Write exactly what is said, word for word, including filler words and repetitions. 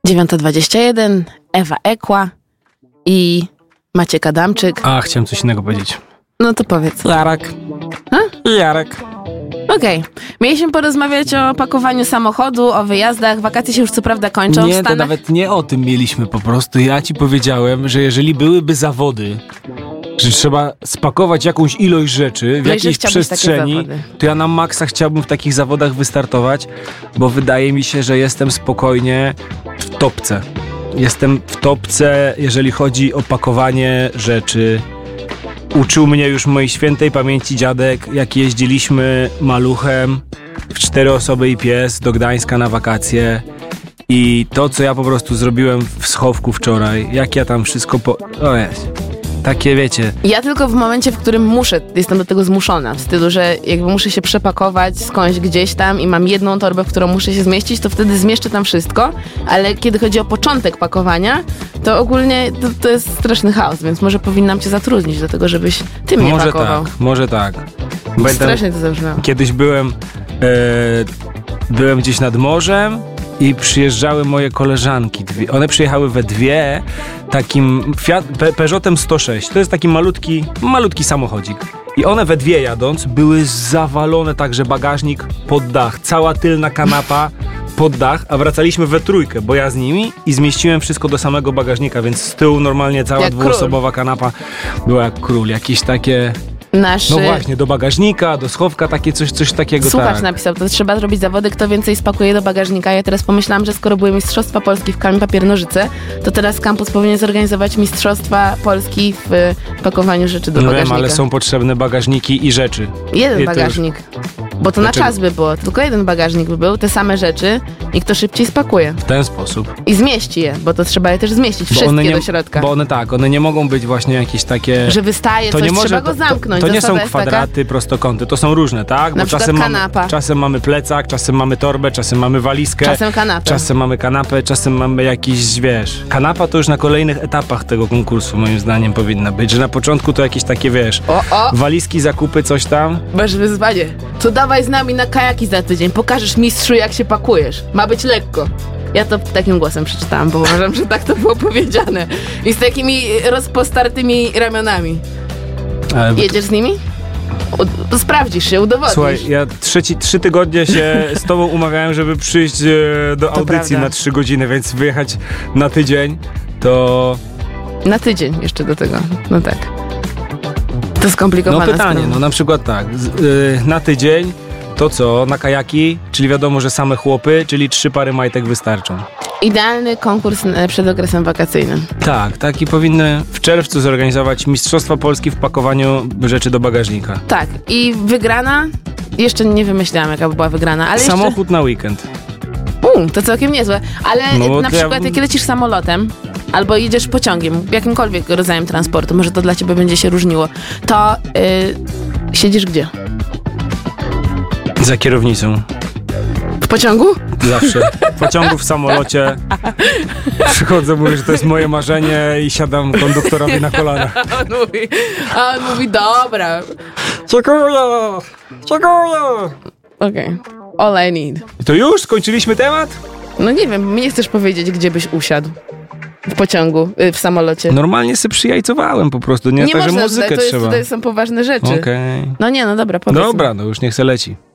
dziewiąta dwadzieścia jeden, Ewa Ekła i Maciek Adamczyk. A, chciałem coś innego powiedzieć. No to powiedz. Jarek. Ha? Jarek. Okej. Okay. Mieliśmy porozmawiać o pakowaniu samochodu, o wyjazdach. Wakacje się już co prawda kończą Nie, w Stanach. to nawet nie o tym mieliśmy po prostu. Ja ci powiedziałem, że jeżeli byłyby zawody, że trzeba spakować jakąś ilość rzeczy w No jakiejś przestrzeni, to ja na maksa chciałbym w takich zawodach wystartować, bo wydaje mi się, że jestem spokojnie w topce. Jestem w topce, jeżeli chodzi o pakowanie rzeczy. Uczył mnie już mojej świętej pamięci dziadek, jak jeździliśmy maluchem w cztery osoby i pies do Gdańska na wakacje. I to, co ja po prostu zrobiłem w schowku wczoraj, jak ja tam wszystko po... O jest. Takie, wiecie... Ja tylko w momencie, w którym muszę, jestem do tego zmuszona, w stylu, że jakby muszę się przepakować skądś gdzieś tam i mam jedną torbę, w którą muszę się zmieścić, to wtedy zmieszczę tam wszystko, ale kiedy chodzi o początek pakowania, to ogólnie to, to jest straszny chaos, więc może powinnam cię zatrudnić do tego, żebyś ty mnie może pakował. Tak, może tak. Pamiętam, strasznie to zabrzmiało. Kiedyś byłem, e, byłem gdzieś nad morzem i przyjeżdżały moje koleżanki. Dwie. One przyjechały we dwie takim Fiat, Pe- Peugeotem sto sześć. To jest taki malutki, malutki samochodzik. I one we dwie jadąc były zawalone tak, że bagażnik pod dach. Cała tylna kanapa pod dach, a wracaliśmy we trójkę, bo ja z nimi i zmieściłem wszystko do samego bagażnika, więc z tyłu normalnie cała jak dwuosobowa król. Kanapa była jak król. Jakieś takie... Nasz... No właśnie, do bagażnika, do schowka, takie coś, coś takiego. Słuchacz tak. napisał, to trzeba zrobić zawody, kto więcej spakuje do bagażnika. Ja teraz pomyślałam, że skoro były Mistrzostwa Polski w kamień, papier, nożyce, to teraz kampus powinien zorganizować Mistrzostwa Polski w pakowaniu rzeczy do no bagażnika. Wiem, ale są potrzebne bagażniki i rzeczy. Jeden I bagażnik. Bo to Dlaczego? Na czas by było. Tylko jeden bagażnik by był, te same rzeczy i kto szybciej spakuje. W ten sposób. I zmieści je, bo to trzeba je też zmieścić, wszystkie nie, do środka. Bo one tak, one nie mogą być właśnie jakieś takie... Że wystaje to coś, nie może, trzeba go zamknąć. To, to nie są jest kwadraty, taka... prostokąty, to są różne, tak? Na Bo przykład czasem kanapa. Mamy, czasem mamy plecak, czasem mamy torbę, czasem mamy walizkę. Czasem kanapę. Czasem mamy kanapę, czasem mamy jakiś, wiesz... Kanapa to już na kolejnych etapach tego konkursu, moim zdaniem, powinna być. Że na początku to jakieś takie, wiesz... O, o. Walizki, zakupy, coś tam. Masz wyzwanie. To dawaj z nami na kajaki za tydzień. Pokażesz mistrzu, jak się pakujesz. Ma być lekko. Ja to takim głosem przeczytałam, bo uważam, że tak to było powiedziane. I z takimi rozpostartymi ramionami. Ale Jedziesz z nimi? U- sprawdzisz się, udowodnisz. Słuchaj, ja trzeci, trzy tygodnie się z tobą umawiałem, żeby przyjść e, do audycji prawda. na trzy godziny, więc wyjechać na tydzień, to... Na tydzień jeszcze do tego. No tak. To skomplikowane. No pytanie, sprawa. no na przykład tak, z, y, na tydzień to co, na kajaki, czyli wiadomo, że same chłopy, czyli trzy pary majtek wystarczą. Idealny konkurs e, przed okresem wakacyjnym. Tak, tak i powinny w czerwcu zorganizować Mistrzostwa Polski w pakowaniu rzeczy do bagażnika. Tak, i wygrana? Jeszcze nie wymyślałam, jaka by była wygrana, ale Samochód jeszcze... na weekend. U, to całkiem niezłe. Ale No, na to ja- przykład jak lecisz samolotem albo jedziesz pociągiem, jakimkolwiek rodzajem transportu, może to dla ciebie będzie się różniło, to yy, siedzisz gdzie? Za kierownicą. W pociągu? Zawsze. W pociągu, w samolocie. Przychodzę, mówię, że to jest moje marzenie i siadam konduktorowi na kolanach. A on mówi, a on mówi dobra. Dziękuję! Dziękuję! Okej, okay. All I need. To już? Skończyliśmy temat? No nie wiem, nie chcesz powiedzieć, gdzie byś usiadł? W pociągu, y, w samolocie. Normalnie sobie przyjajcowałem po prostu. Nie, Nie tak, że można, muzykę to, jest, trzeba. to są poważne rzeczy. Okej. No nie, no dobra, powiedz. Dobra, no już niech se leci.